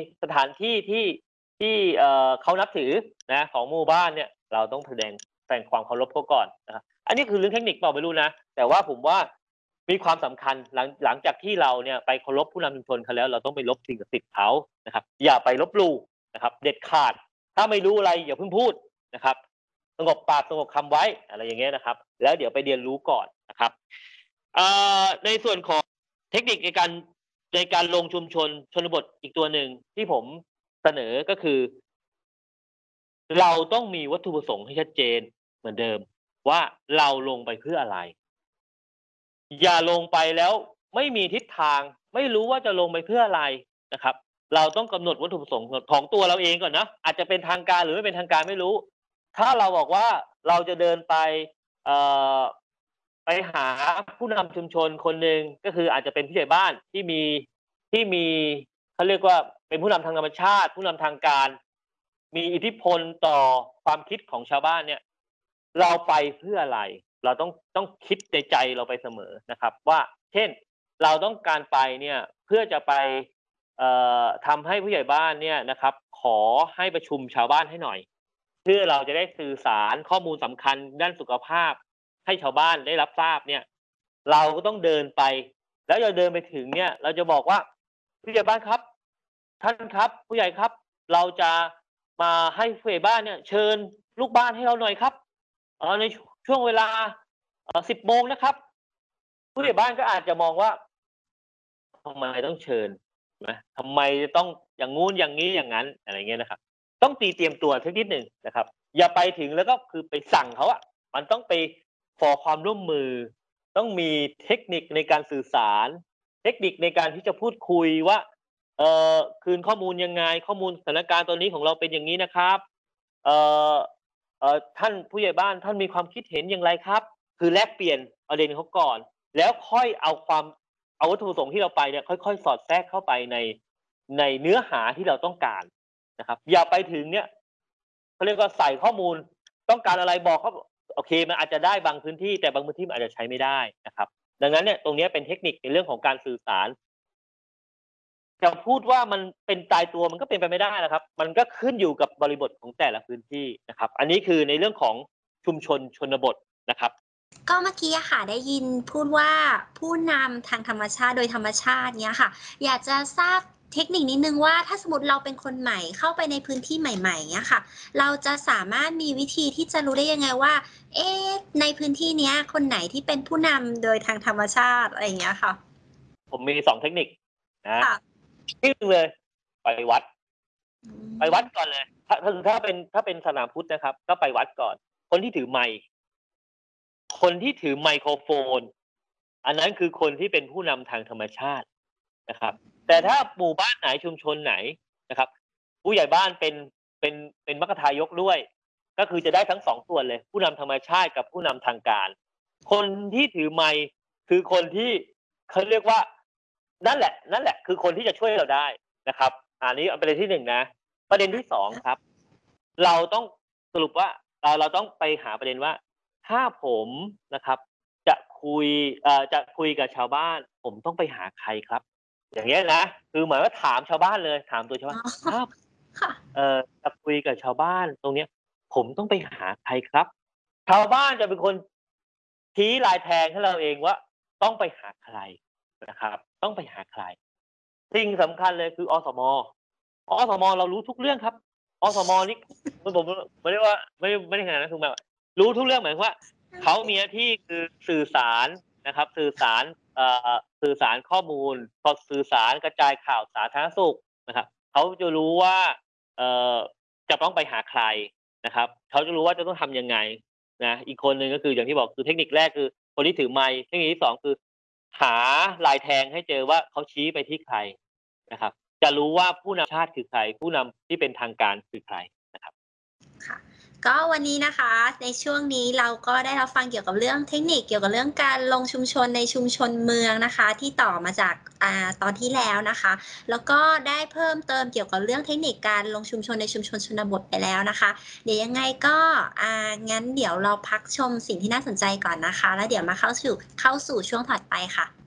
สถานที่ที่เขานับถือนะของหมู่บ้านเนี่ยเราต้องแสดงความเคารพเขาก่อนนะครับอันนี้คือเรื่องเทคนิคเปล่าไม่รู้นะแต่ว่าผมว่ามีความสำคัญหลังจากที่เราเนี่ยไปเคารพผู้นำชุมชนเขาแล้วเราต้องไปลบสิ่งศักดิ์สิทธิ์เขานะครับอย่าไปลบหลู่นะครับเด็ดขาดถ้าไม่รู้อะไรอย่าเพิ่งพูดนะครับสงบปากสงบคำไว้อะไรอย่างเงี้ยนะครับแล้วเดี๋ยวไปเรียนรู้ก่อนนะครับในส่วนของเทคนิคในการลงชุมชนชนบทอีกตัวหนึ่งที่ผมเสนอก็คือเราต้องมีวัตถุประสงค์ให้ชัดเจนเหมือนเดิมว่าเราลงไปเพื่ออะไรอย่าลงไปแล้วไม่มีทิศทางไม่รู้ว่าจะลงไปเพื่ออะไรนะครับเราต้องกำหนดวัตถุประสงค์ของตัวเราเองก่อนนะอาจจะเป็นทางการหรือไม่เป็นทางการไม่รู้ถ้าเราบอกว่าเราจะเดินไปเอ่อไปหาผู้นำชุมชนคนหนึ่งก็คืออาจจะเป็นผู้ใหญ่บ้านที่มีเขาเรียกว่าเป็นผู้นำทางธรรมชาติผู้นำทางการมีอิทธิพลต่อความคิดของชาวบ้านเนี่ยเราไปเพื่ออะไรเราต้องคิดในใจเราไปเสมอนะครับว่าเช่นเราต้องการไปเนี่ยเพื่อจะไปทำให้ผู้ใหญ่บ้านเนี่ยนะครับขอให้ประชุมชาวบ้านให้หน่อยเพื่อเราจะได้สื่อสารข้อมูลสำคัญด้านสุขภาพให้ชาวบ้านได้รับทราบเนี่ยเราก็ต้องเดินไปแล้วเราเดินไปถึงเนี่ยเราจะบอกว่าผู้ใหญ่บ้านครับท่านครับผู้ใหญ่ครับเราจะมาให้ผู้ใหญ่บ้านเนี่ยเชิญลูกบ้านให้เราหน่อยครับในช่วงเวลา10โมงนะครับผู้ใหญ่บ้านก็อาจจะมองว่าทำไมต้องเชิญนะทำไมจะต้องอย่างงู้นอย่างงี้อย่างงั้นอะไรอย่างเงี้ยนะครับต้องเตรียมตัวสักนิดหนึ่งนะครับอย่าไปถึงแล้วก็คือไปสั่งเขาอะมันต้องไปขอความร่วมมือต้องมีเทคนิคในการสื่อสารเทคนิคในการที่จะพูดคุยว่าคืนข้อมูลยังไงข้อมูลสถานการณ์ตอนนี้ของเราเป็นอย่างงี้นะครับเอ่อท่านผู้ใหญ่บ้านท่านมีความคิดเห็นอย่างไรครับคือแลกเปลี่ยนประเด็นเขาก่อนแล้วค่อยเอาวัตถุประสงค์ที่เราไปเนี่ยค่อยๆสอดแทรกเข้าไปในเนื้อหาที่เราต้องการนะครับอย่าไปถึงเนี่ยเขาเรียกว่าใส่ข้อมูลต้องการอะไรบอกเขาโอเคมันอาจจะได้บางพื้นที่แต่บางพื้นที่มันอาจจะใช้ไม่ได้นะครับดังนั้นเนี่ยตรงเนี้ยเป็นเทคนิคในเรื่องของการสื่อสารจะพูดว่ามันเป็นตายตัวมันก็เป็นไปไม่ได้นะครับมันก็ขึ้นอยู่กับบริบทของแต่ละพื้นที่นะครับอันนี้คือในเรื่องของชุมชนชนบทนะครับก็เมื่อกี้อะค่ะได้ยินพูดว่าผู้นำทางธรรมชาติโดยธรรมชาติเนี้ยค่ะอยากจะทราบเทคนิคนิดนึงว่าถ้าสมมติเราเป็นคนใหม่เข้าไปในพื้นที่ใหม่ๆเนี้ยค่ะเราจะสามารถมีวิธีที่จะรู้ได้ยังไงว่าเอ๊ะในพื้นที่เนี้ยคนไหนที่เป็นผู้นำโดยทางธรรมชาติอะไรอย่างเงี้ยค่ะผมมี2เทคนิคนะค่ะที่หนึ่งเลยไปวัดอืไปวัดก่มอนเลยถ้าเป็นศาสนาพุทธนะครับก็ไปวัดก่อนคนที่ถือไมค์คนที่ถือไมโครโฟนอันนั้นคือคนที่เป็นผู้นำทางธรรมชาตินะครับแต่ถ้าหมู่บ้านไหนชุมชนไหนนะครับผู้ใหญ่บ้านเป็นเป็นมรรคทายกด้วยก็คือจะได้ทั้ง2ส่วนเลยผู้นำธรรมชาติกับผู้นำทางการคนที่ถือไมค์คือคนที่เขาเรียกว่านั่นแหละคือคนที่จะช่วยเราได้นะครับอันนี้ประเด็นที่1นะประเด็นที่2ครับเราต้องสรุปว่าเราต้องไปหาประเด็นว่าถ้าผมนะครับจะจะคุยกับชาวบ้านผมต้องไปหาใครครับอย่างเงี้ยนะคือหมายว่าถามชาวบ้านเลยถามตัวชาวอ๋บ้านอถ้าค่ะจะคุยกับชาวบ้านตรงเนี้ยผมต้องไปหาใครครับชาวบ้านจะเป็นคนชี้ลายแทงให้เราเองว่าต้องไปหาใครนะครับต้องไปหาใครสิ่งสำคัญเลยคืออสมเรารู้ทุกเรื่องครับอสมนี่ผมไม่ได้ว่าไม่ได้ขนาดนั้นคือแบบรู้ทุกเรื่องหมายความว่าเขามีหน้าที่คือสื่อสารนะครับสื่อสารข้อมูลพอสื่อสารกระจายข่าวสาธารณสุขนะครับเขาจะรู้ว่าเอ่อจะต้องไปหาใครนะครับเขาจะรู้ว่าจะต้องทำยังไงนะอีกคนหนึ่งก็คืออย่างที่บอกคือเทคนิคแรกคือคนที่ถือไมค์เทคนิคที่2คือหาลายแทงให้เจอว่าเขาชี้ไปที่ใครนะครับจะรู้ว่าผู้นำชาติคือใครผู้นำที่เป็นทางการคือใครนะครับค่ะก็วันนี้นะคะในช่วงนี้เราก็ได้รับฟังเกี่ยวกับเรื่องเทคนิคเกี่ยวกับเรื่องการลงชุมชนในชุมชนเมืองนะคะที่ต่อมาจากตอนที่แล้วนะคะแล้วก็ได้เพิ่มเติมเกี่ยวกับเรื่องเทคนิคการลงชุมชนในชุมชนชนบทไปแล้วนะคะเดี๋ยวยังไงก็งั้นเดี๋ยวเราพักชมสิ่งที่น่าสนใจก่อนนะคะแล้วเดี๋ยวมาเข้าสู่ช่วงถัดไปค่ะ